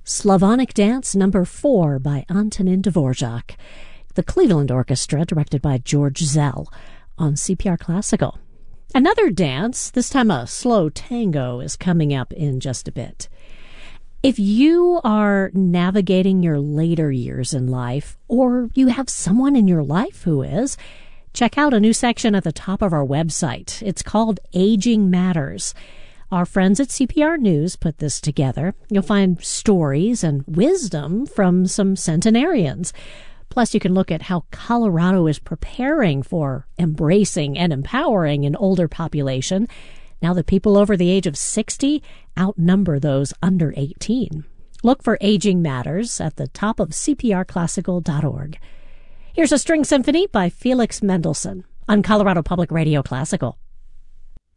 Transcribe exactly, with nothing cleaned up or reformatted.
Slavonic Dance Number four by Antonin Dvorak. The Cleveland Orchestra, directed by George Zell, on C P R Classical. Another dance, this time a slow tango, is coming up in just a bit. If you are navigating your later years in life, or you have someone in your life who is, check out a new section at the top of our website. It's called Aging Matters. Our friends at C P R News put this together. You'll find stories and wisdom from some centenarians. Plus, you can look at how Colorado is preparing for embracing and empowering an older population now that people over the age of sixty outnumber those under eighteen. Look for Aging Matters at the top of C P R classical dot org. Here's a string symphony by Felix Mendelssohn on Colorado Public Radio Classical.